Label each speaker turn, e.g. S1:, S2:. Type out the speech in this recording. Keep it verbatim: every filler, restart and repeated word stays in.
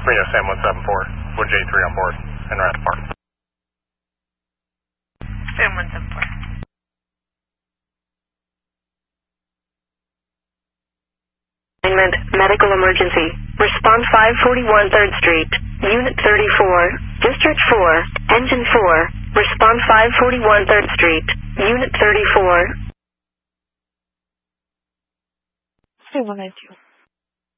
S1: Reno Sam one seven four, one J three on board, and right to park.
S2: Sam one seven four.
S3: Medical emergency. Response five forty-one third Street. Unit thirty-four. District four. Engine four. Response five forty-one third Street. Unit thirty-four.
S2: three one nine two.